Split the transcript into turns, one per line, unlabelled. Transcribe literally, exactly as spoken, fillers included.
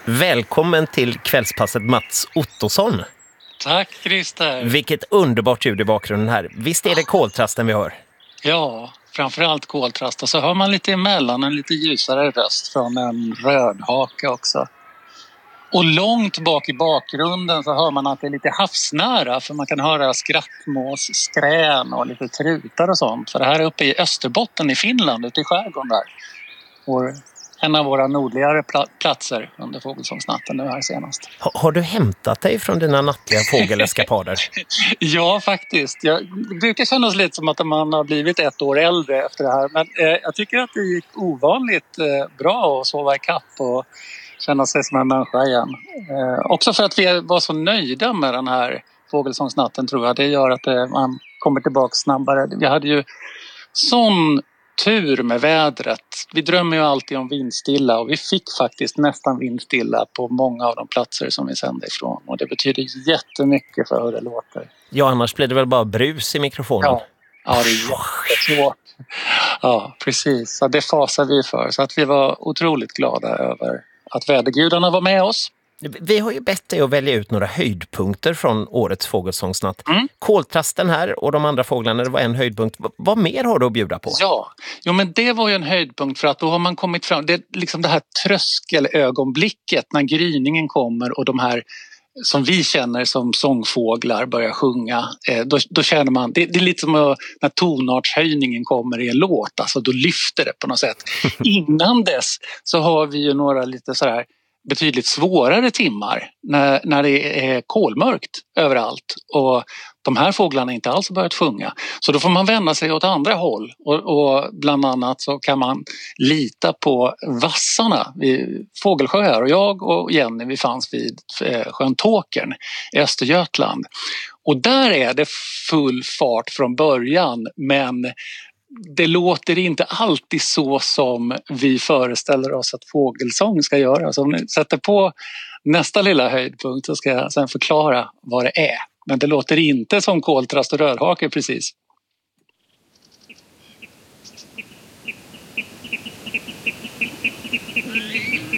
Välkommen till kvällspasset Mats Ottosson.
Tack Christer.
Vilket underbart ljud i bakgrunden här. Visst är det koltrasten vi hör?
Ja, framförallt koltrast. Och så hör man lite emellan en lite ljusare röst från en rödhake också. Och långt bak i bakgrunden så hör man att det är lite havsnära, för man kan höra skrattmås, skrän och lite trutar och sånt. För det här är uppe i Österbotten i Finland, ute i skärgården där. Och en av våra nordligare platser under fågelsångsnatten nu här senast.
Har, har du hämtat dig från dina nattliga fågeleskapader?
Ja, faktiskt. Jag brukar kännas lite som att man har blivit ett år äldre efter det här. Men eh, jag tycker att det gick ovanligt eh, bra att sova i kapp och känna sig som en människa igen. Eh, också för att vi var så nöjda med den här fågelsångsnatten, tror jag. Det gör att eh, man kommer tillbaka snabbare. Vi hade ju sån tur med vädret. Vi drömmer ju alltid om vindstilla, och vi fick faktiskt nästan vindstilla på många av de platser som vi sände ifrån. Och det betyder jättemycket för hur det låter.
Ja, annars blir det väl bara brus i mikrofonen.
Ja, ja, det är jättesvårt. Ja, precis. Så det fasar vi för. Så att vi var otroligt glada över att vädergudarna var med oss.
Vi har ju bett dig att välja ut några höjdpunkter från årets fågelsångsnatt. Mm. Koltrasten här och de andra fåglarna, det var en höjdpunkt. Vad mer har du att bjuda på?
Ja, jo, men det var ju en höjdpunkt, för att då har man kommit fram. Det är liksom det här tröskelögonblicket när gryningen kommer och de här som vi känner som sångfåglar börjar sjunga. Eh, då, då känner man, det, det är lite som att, när tonartshöjningen kommer i en låt, alltså då lyfter det på något sätt. Innan dess så har vi ju några lite så här betydligt svårare timmar när, när det är kolmörkt överallt och de här fåglarna inte alls börjat sjunga. Så då får man vända sig åt andra håll, och, och bland annat så kan man lita på vassarna vid Fågelsjö här. Och jag och Jenny, vi fanns vid sjön Tåkern i Östergötland. Och där är det full fart från början, men det låter inte alltid så som vi föreställer oss att fågelsång ska göra. Så om ni sätter på nästa lilla höjdpunkt så ska jag sen förklara vad det är. Men det låter inte som koltrast och rödhake precis.